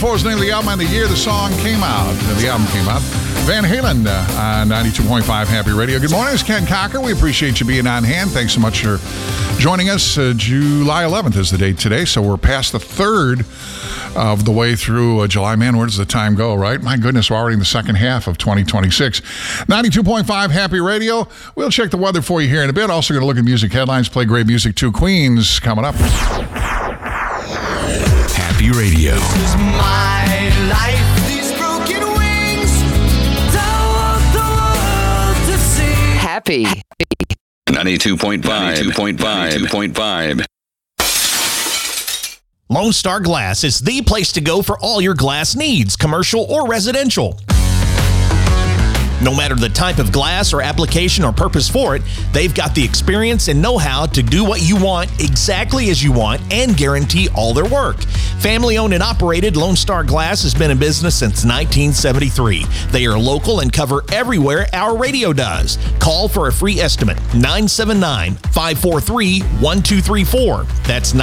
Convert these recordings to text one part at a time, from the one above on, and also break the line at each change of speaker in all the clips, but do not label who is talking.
1994 is the name of the album, and the year the song came out. The album came out. Van Halen on 92.5 Happy Radio. Good morning, it's Ken Cocker. We appreciate you being on hand. Thanks so much for joining us. July 11th is the date today, so we're past the third of the way through July. Man, where does the time go, right? My goodness, we're already in the second half of 2026. 92.5 Happy Radio. We'll check the weather for you here in a bit. Also going to look at music headlines, play great music too. Queens coming up.
Happy Radio.
This is my life. These broken wings don't want the world to see.
Happy.
92.5.
Lone Star Glass is the place to go for all your glass needs, commercial or residential. No matter the type of glass or application or purpose for it, they've got the experience and know-how to do what you want exactly as you want and guarantee all their work. Family-owned and operated, Lone Star Glass has been in business since 1973. They are local and cover everywhere our radio does. Call for a free estimate, 979-543-1234. That's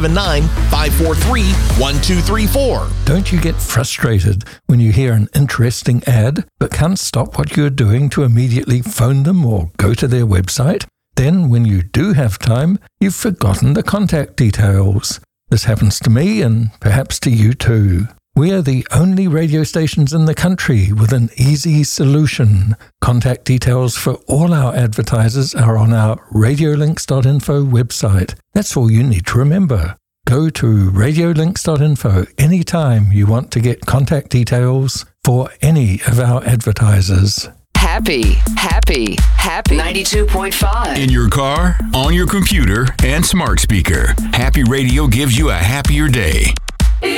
979-543-1234.
Don't you get frustrated when you hear an interesting ad but can't stop what you're doing to immediately phone them or go to their website? Then, when you do have time, you've forgotten the contact details. This happens to me and perhaps to you too. We are the only radio stations in the country with an easy solution. Contact details for all our advertisers are on our radiolinks.info website. That's all you need to remember. Go to radiolinks.info anytime you want to get contact details for any of our advertisers.
Happy. 92.5.
In your car, on your computer, and smart speaker, Happy Radio gives you a happier day.